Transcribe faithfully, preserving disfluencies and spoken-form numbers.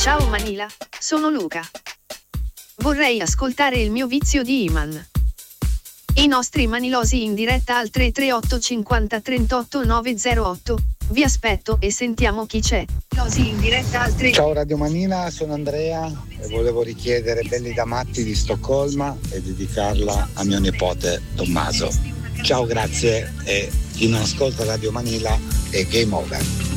Ciao Manila, sono Luca. Vorrei ascoltare il mio vizio di Iman. I nostri manilosi in diretta al tre tre otto cinquanta trentotto nove zero otto. Vi aspetto e sentiamo chi c'è. Losi in diretta al tre. Ciao Radio Manila, sono Andrea e volevo richiedere Belli da Matti di Stoccolma e dedicarla a mio nipote Tommaso. Ciao, grazie, e chi non ascolta Radio Manila è game over.